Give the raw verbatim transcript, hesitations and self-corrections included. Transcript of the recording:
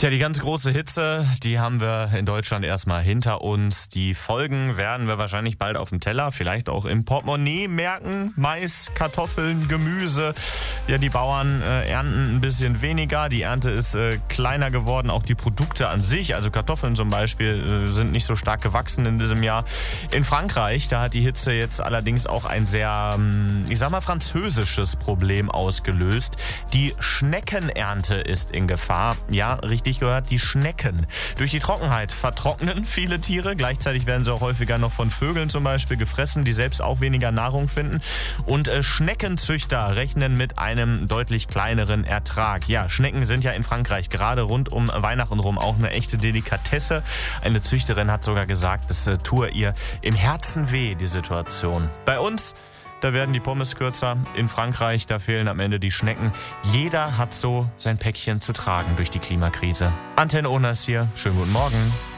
Tja, die ganz große Hitze, die haben wir in Deutschland erstmal hinter uns. Die Folgen werden wir wahrscheinlich bald auf dem Teller, vielleicht auch im Portemonnaie merken. Mais, Kartoffeln, Gemüse. Ja, die Bauern äh, ernten ein bisschen weniger. Die Ernte ist äh, kleiner geworden. Auch die Produkte an sich, also Kartoffeln zum Beispiel, äh, sind nicht so stark gewachsen in diesem Jahr. In Frankreich, da hat die Hitze jetzt allerdings auch ein sehr, ich sag mal, französisches Problem ausgelöst. Die Schneckenernte ist in Gefahr. Ja, richtig gehört, die Schnecken. Durch die Trockenheit vertrocknen viele Tiere. Gleichzeitig werden sie auch häufiger noch von Vögeln zum Beispiel gefressen, die selbst auch weniger Nahrung finden. Und äh, Schneckenzüchter rechnen mit einem deutlich kleineren Ertrag. Ja, Schnecken sind ja in Frankreich gerade rund um Weihnachten rum auch eine echte Delikatesse. Eine Züchterin hat sogar gesagt, es äh, tue ihr im Herzen weh, die Situation. Bei uns, da werden die Pommes kürzer. In Frankreich, da fehlen am Ende die Schnecken. Jeder hat so sein Päckchen zu tragen durch die Klimakrise. Antenne Onas hier. Schönen guten Morgen.